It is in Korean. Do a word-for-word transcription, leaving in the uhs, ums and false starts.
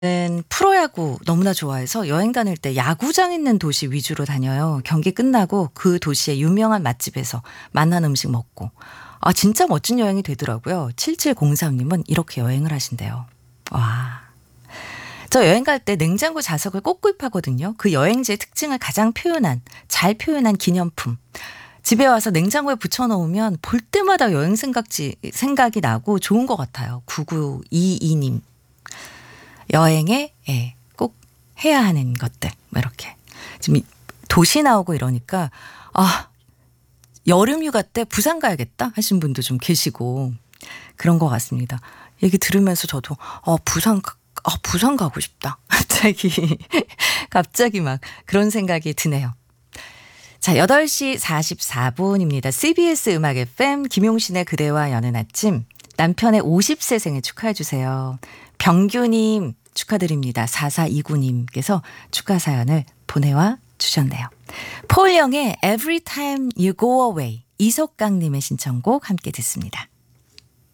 저는 프로야구 너무나 좋아해서 여행 다닐 때 야구장 있는 도시 위주로 다녀요. 경기 끝나고 그 도시의 유명한 맛집에서 맛난 음식 먹고. 아, 진짜 멋진 여행이 되더라고요. 칠칠공삼 님은 이렇게 여행을 하신대요. 와. 저 여행 갈 때 냉장고 자석을 꼭 구입하거든요. 그 여행지의 특징을 가장 표현한, 잘 표현한 기념품. 집에 와서 냉장고에 붙여놓으면 볼 때마다 여행 생각지, 생각이 나고 좋은 것 같아요. 구구이이 님. 여행에 예, 꼭 해야 하는 것들. 뭐 이렇게. 지금 도시 나오고 이러니까 아, 여름 휴가 때 부산 가야겠다 하신 분도 좀 계시고 그런 것 같습니다. 얘기 들으면서 저도 어, 부산 아, 부산 가고 싶다. 갑자기 갑자기 막 그런 생각이 드네요. 자, 여덟 시 사십사 분입니다. 씨비에스 음악 에프엠 김용신의 그대와 여는 아침. 남편의 오십 세 생일 축하해 주세요. 병규님 축하드립니다. 사사이구 님께서 축하 사연을 보내와 주셨네요. 폴 영의 Every Time You Go Away, 이석강님의 신청곡 함께 듣습니다.